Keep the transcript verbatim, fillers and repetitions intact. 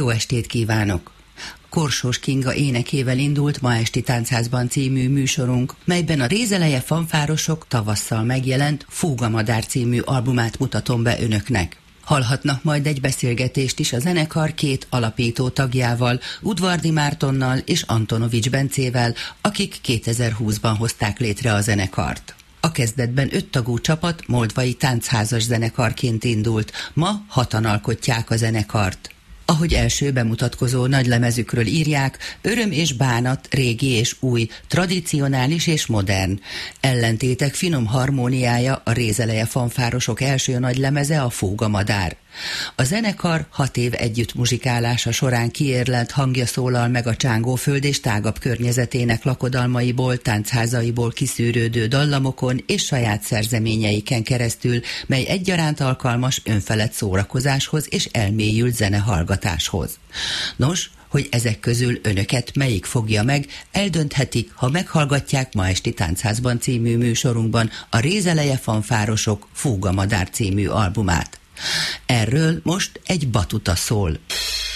Jó estét kívánok! Korsós Kinga énekével indult Ma esti Táncházban című műsorunk, melyben a Rézeleje fanfárosok tavasszal megjelent Fúgamadár című albumát mutatom be önöknek. Hallhatnak majd egy beszélgetést is a zenekar két alapító tagjával, Udvardi Mártonnal és Antonovics Bencével, akik kétezer-húszban hozták létre a zenekart. A kezdetben öttagú csapat moldvai táncházas zenekarként indult, ma hatan alkotják a zenekart. Ahogy első bemutatkozó nagylemezükről írják, öröm és bánat, régi és új, tradicionális és modern. Ellentétek finom harmóniája a Rézeleje fanfárosok első nagylemeze, a Fúgamadár. A zenekar hat év együtt muzsikálása során kiérlelt hangja szólal meg a Csángóföld és tágabb környezetének lakodalmaiból, táncházaiból kiszűrődő dallamokon és saját szerzeményeiken keresztül, mely egyaránt alkalmas önfelett szórakozáshoz és elmélyült zenehallgatáshoz. Nos, hogy ezek közül önöket melyik fogja meg, eldönthetik, ha meghallgatják Ma esti Táncházban című műsorunkban a Rézeleje fanfárosok Fúgamadár című albumát. Erről most egy batuta szól.